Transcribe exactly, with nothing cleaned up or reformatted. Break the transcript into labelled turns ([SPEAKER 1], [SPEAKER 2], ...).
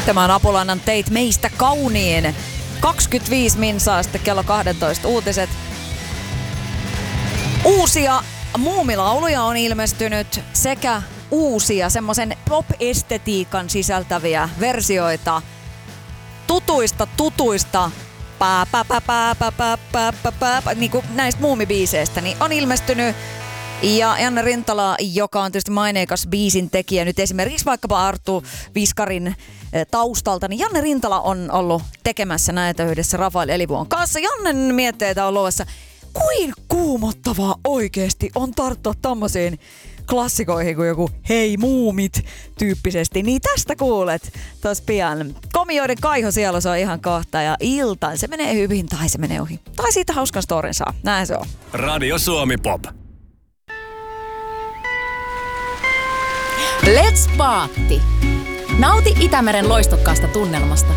[SPEAKER 1] Tämän Apulannan teit meistä kauniin. kaksikymmentäviisi minsaa sitten kello kaksitoista uutiset. Uusia muumilauluja on ilmestynyt sekä uusia semmoisen pop-estetiikan sisältäviä versioita tutuista tutuista pää, pää, pää, pää, pää, pää, pää, pää, pää, niin kuin näistä muumibiiseistä niin on ilmestynyt. Ja Janne Rintala, joka on tietysti maineikas biisin tekijä nyt esimerkiksi vaikkapa Arttu Viskarin taustalta, niin Janne Rintala on ollut tekemässä näitä yhdessä Rafael Elivuon kanssa. Jannen mietteitä on luovassa, kuin kuumottavaa oikeesti on tarttua tommosiin klassikoihin kuin joku Hei muumit tyyppisesti. Niin tästä kuulet tos pian. Komioiden Kaiho siellä se on ihan kohta ja iltaan se menee hyvin tai se menee ohi. Tai siitä hauskan storin saa. Näin se on.
[SPEAKER 2] Radio Suomi Pop.
[SPEAKER 3] Let's Paatti. Nauti Itämeren loistokkaasta tunnelmasta